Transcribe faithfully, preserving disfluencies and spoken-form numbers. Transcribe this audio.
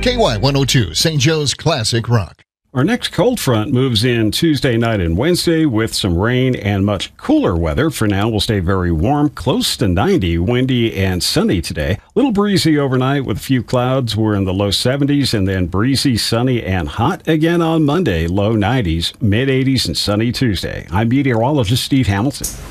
K Y one oh two, Saint Joe's Classic Rock. Our next cold front moves in Tuesday night and Wednesday with some rain and much cooler weather. For now, we'll stay very warm, close to ninety, windy and sunny today. Little breezy overnight with a few clouds. We're in the low seventies, and then breezy, sunny, and hot again on Monday, low nineties, mid eighties, and sunny Tuesday. I'm meteorologist Steve Hamilton.